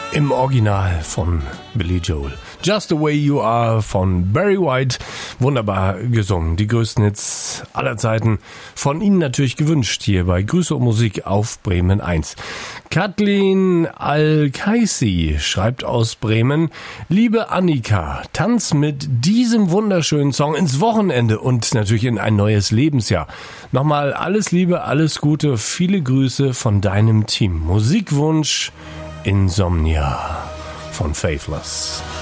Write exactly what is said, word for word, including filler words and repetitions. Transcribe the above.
Im Original von Billy Joel. Just the Way You Are von Barry White. Wunderbar gesungen. Die größten Hits aller Zeiten. Von Ihnen natürlich gewünscht hier bei Grüße und Musik auf Bremen eins. Kathleen Al-Kaisi schreibt aus Bremen: Liebe Annika, tanz mit diesem wunderschönen Song ins Wochenende und natürlich in ein neues Lebensjahr. Nochmal alles Liebe, alles Gute, viele Grüße von deinem Team. Musikwunsch Insomnia von Faithless.